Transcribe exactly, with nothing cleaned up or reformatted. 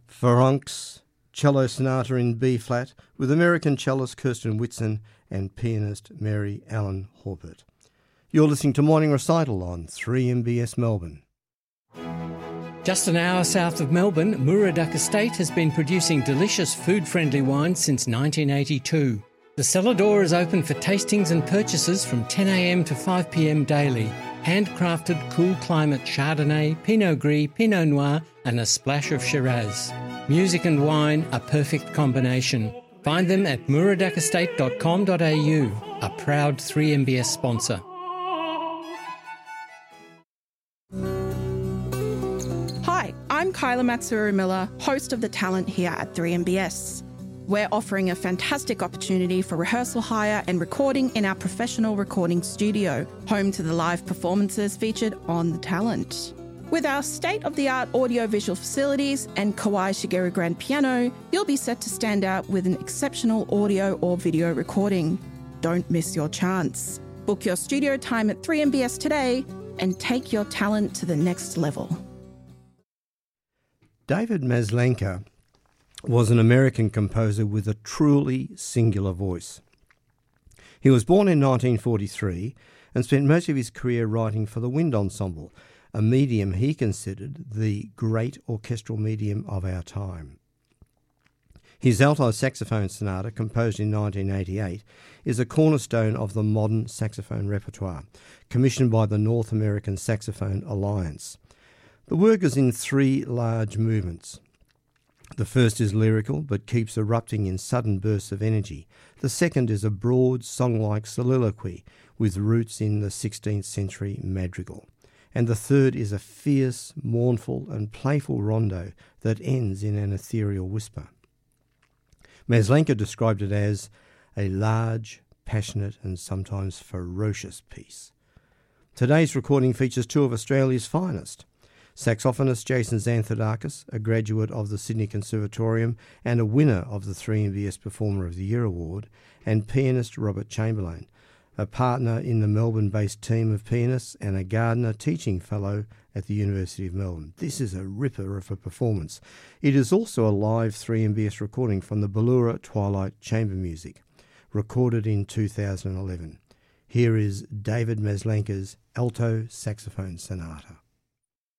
Feronk's Cello Sonata in B-flat with American cellist Kirsten Whitson and pianist Mary Ellen Horpert. You're listening to Morning Recital on three M B S Melbourne. Just an hour south of Melbourne, Muraduck Estate has been producing delicious food-friendly wines since nineteen eighty-two. The cellar door is open for tastings and purchases from ten a m to five p m daily. Handcrafted cool climate Chardonnay, Pinot Gris, Pinot Noir and a splash of Shiraz. Music and wine, a perfect combination. Find them at muraduck estate dot com dot a u, a proud three M B S sponsor. Hi, I'm Kyla Matsuru-Miller, host of The Talent here at three M B S. We're offering a fantastic opportunity for rehearsal hire and recording in our professional recording studio, home to the live performances featured on The Talent. With our state-of-the-art audio-visual facilities and Kawai Shigeru grand piano, you'll be set to stand out with an exceptional audio or video recording. Don't miss your chance. Book your studio time at three M B S today and take your talent to the next level. David Maslanka was an American composer with a truly singular voice. He was born in nineteen forty-three and spent most of his career writing for the wind ensemble, a medium he considered the great orchestral medium of our time. His alto saxophone sonata, composed in nineteen eighty-eight, is a cornerstone of the modern saxophone repertoire, commissioned by the North American Saxophone Alliance. The work is in three large movements. The first is lyrical, but keeps erupting in sudden bursts of energy. The second is a broad, song-like soliloquy with roots in the sixteenth century madrigal. And the third is a fierce, mournful and playful rondo that ends in an ethereal whisper. Maslanka described it as a large, passionate and sometimes ferocious piece. Today's recording features two of Australia's finest. Saxophonist Jason Xanthidakis, a graduate of the Sydney Conservatorium and a winner of the three M B S Performer of the Year award, and pianist Robert Chamberlain, a partner in the Melbourne-based team of pianists and a Gardner Teaching Fellow at the University of Melbourne. This is a ripper of a performance. It is also a live three M B S recording from the Ballura Twilight Chamber Music, recorded in two thousand eleven. Here is David Maslanka's Alto Saxophone Sonata.